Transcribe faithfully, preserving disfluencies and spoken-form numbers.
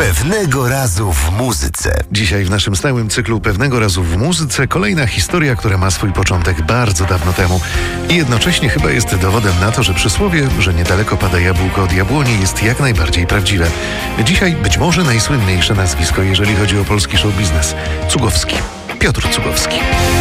Pewnego razu w muzyce. Dzisiaj w naszym stałym cyklu Pewnego razu w muzyce kolejna historia, która ma swój początek bardzo dawno temu i jednocześnie chyba jest dowodem na to, że przysłowie, że niedaleko pada jabłko od jabłoni, jest jak najbardziej prawdziwe. Dzisiaj być może najsłynniejsze nazwisko, jeżeli chodzi o polski show biznes. Cugowski. Piotr Cugowski.